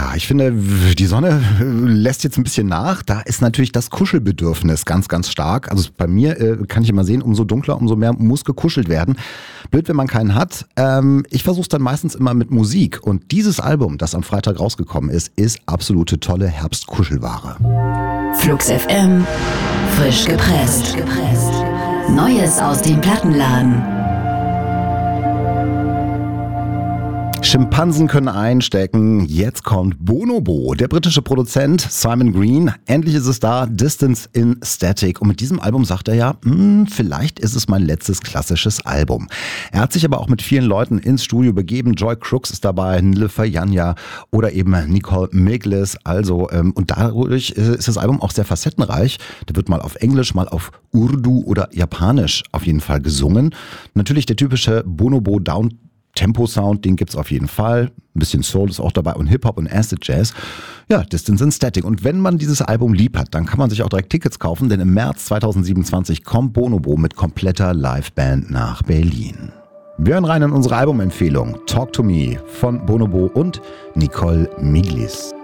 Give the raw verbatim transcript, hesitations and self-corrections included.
Ja, ich finde, die Sonne lässt jetzt ein bisschen nach. Da ist natürlich das Kuschelbedürfnis ganz, ganz stark. Also bei mir äh, kann ich immer sehen, umso dunkler, umso mehr muss gekuschelt werden. Blöd, wenn man keinen hat. Ähm, ich versuche es dann meistens immer mit Musik. Und dieses Album, das am Freitag rausgekommen ist, ist absolute tolle Herbstkuschelware. Flux F M, frisch gepresst. Neues aus dem Plattenladen. Schimpansen können einstecken. Jetzt kommt Bonobo, der britische Produzent Simon Green. Endlich ist es da, Distance in Static. Und mit diesem Album sagt er ja, hm, vielleicht ist es mein letztes klassisches Album. Er hat sich aber auch mit vielen Leuten ins Studio begeben. Joy Crooks ist dabei, Nilüfer Yanya oder eben Nicole Miglis. Also, ähm, und dadurch ist das Album auch sehr facettenreich. Da wird mal auf Englisch, mal auf Urdu oder Japanisch auf jeden Fall gesungen. Natürlich der typische Bonobo Down Tempo-Sound, den gibt's auf jeden Fall. Ein bisschen Soul ist auch dabei und Hip-Hop und Acid Jazz. Ja, Distance in Static. Und wenn man dieses Album lieb hat, dann kann man sich auch direkt Tickets kaufen, denn im März zweitausendsiebenundzwanzig kommt Bonobo mit kompletter Liveband nach Berlin. Wir hören rein in unsere Albumempfehlung Talk to Me von Bonobo und Nicole Miglis.